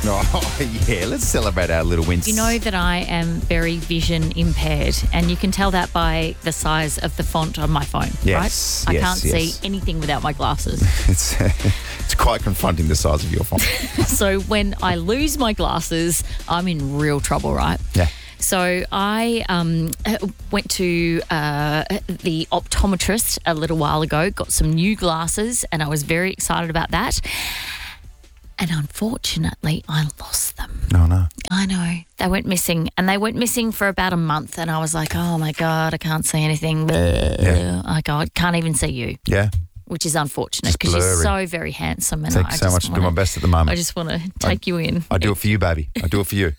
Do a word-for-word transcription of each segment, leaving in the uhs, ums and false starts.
Oh, yeah, let's celebrate our little wins. You know that I am very vision impaired, and you can tell that by the size of the font on my phone, Yes, right? I yes, can't yes. see anything without my glasses. It's, it's quite confronting, the size of your font. So when I lose my glasses, I'm in real trouble, right? Yeah. So I um, went to uh, the optometrist a little while ago, got some new glasses, and I was very excited about that. And unfortunately, I lost them. No, no. I know. They went missing, and they went missing for about a month, and I was like, oh, my God, I can't see anything. Yeah. I God, can't even see you, Yeah. which is unfortunate Just because you're blurry. so very handsome. And Thank I you so just much. I do wanna, my best at the moment. I just want to take you in. I do it for you, baby. I do it for you.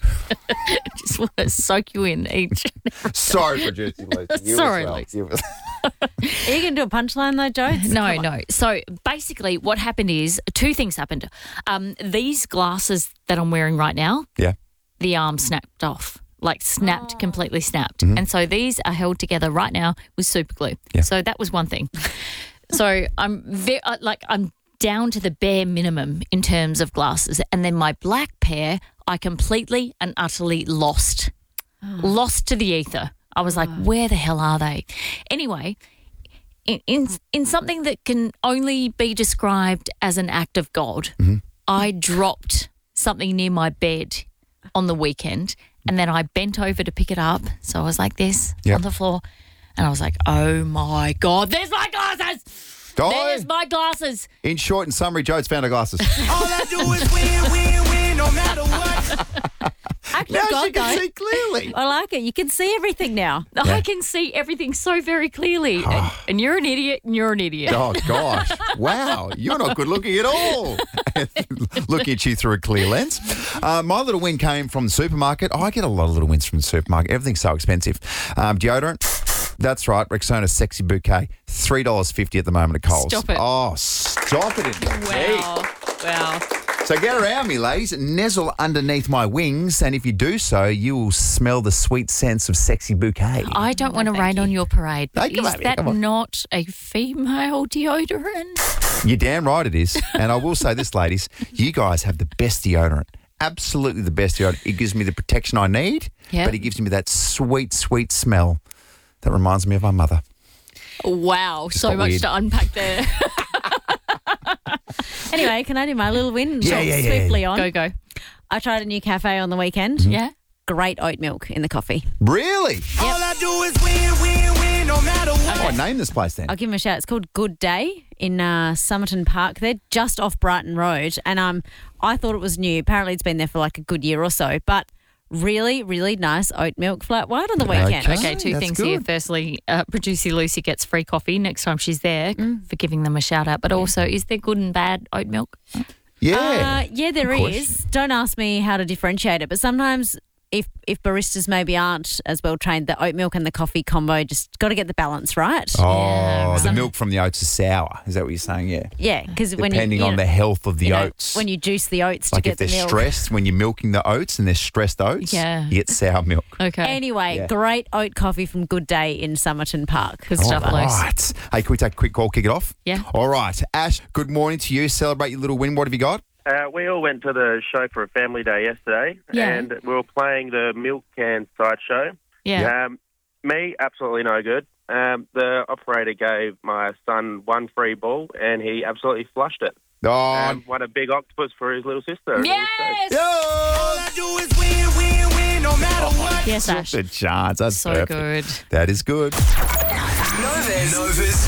just want to soak you in each. Sorry for Juicy Lucy. You Sorry, as well. Lucy. You as- Are you going to do a punchline though, Joe? No, no. So basically what happened is two things happened. Um, these glasses that I'm wearing right now, Yeah. the arm snapped off, like snapped, Oh. completely snapped. Mm-hmm. And so these are held together right now with super glue. Yeah. So that was one thing. So I'm ve- uh, like I'm down to the bare minimum in terms of glasses. And then my black pair, I completely and utterly lost. Lost to the ether. I was like, where the hell are they? Anyway, in, in in something that can only be described as an act of God, I dropped something near my bed on the weekend, and then I bent over to pick it up. So I was like this Yep. on the floor, and I was like, oh my God, there's my glasses! Die. There's my glasses! In short and summary, Joe's found her glasses. All I do is win, win, win, no matter what. Actually, Now God, she can though. see clearly. I like it. You can see everything now. I can see everything so very clearly. and, and you're an idiot, and you're an idiot. Oh, gosh. Wow. You're not good looking at all. Looking at you through a clear lens. Uh, my little win came from the supermarket. I get a lot of little wins from the supermarket. Everything's so expensive. Um, deodorant. That's right. Rexona Sexy Bouquet. three dollars fifty at the moment at Coles. Stop it. Oh, stop it. indeed. Wow. Wow. So get around me, ladies. Nuzzle underneath my wings. And if you do so, you will smell the sweet scents of Sexy Bouquet. I don't want to rain on your parade, but Hey, come is on, that come on. not a female deodorant? You're damn right it is. And I will say this, ladies, you guys have the best deodorant. Absolutely the best deodorant. It gives me the protection I need, Yeah. but it gives me that sweet, sweet smell that reminds me of my mother. Wow, so got much weird. to unpack there. Anyway, can I do my little win? Yeah, yeah, yeah, Swiftly yeah. on. Go, go. I tried a new cafe on the weekend. Yeah? Great oat milk in the coffee. Really? All I do is win, win, win, no matter what. Oh, name this place then. I'll give them a shout. It's called Good Day in uh, Somerton Park. They're just off Brighton Road, and um, I thought it was new. Apparently, it's been there for like a good year or so. But really, really nice oat milk flat white on the weekend. Okay. Okay, two that's things good. here. Firstly, uh, producer Lucy gets free coffee next time she's there for giving them a shout out. But also, is there good and bad oat milk? Yeah. Uh, yeah, there Good is. question. Don't ask me how to differentiate it, but sometimes if if baristas maybe aren't as well trained, the oat milk and the coffee combo just got to get the balance right. oh, Yeah, the right. milk from the oats is sour. Is that what you're saying? Yeah. Yeah, because when you, Depending you on know, the health of the you know, oats. when you juice the oats like to if get they're the milk. stressed, when you're milking the oats and they're stressed oats, Yeah. you get sour milk. Okay. Anyway, Yeah. great oat coffee from Good Day in Somerton Park. Good stuff, All Luce. right. Hey, can we take a quick call, kick it off? Yeah. All right. Ash, good morning to you. Celebrate your little win. What have you got? Uh, we all went to the show for a family day yesterday, Yeah. and we were playing the milk can sideshow. Yeah. Um, me, absolutely no good. Um, the operator gave my son one free ball, and he absolutely flushed it. Oh, Um, won a big octopus for his little sister. Yes! yo! All I do is win, win, win, no matter what. Yes, Ash. Good chance. That's So perfect. good. That is good. Nova's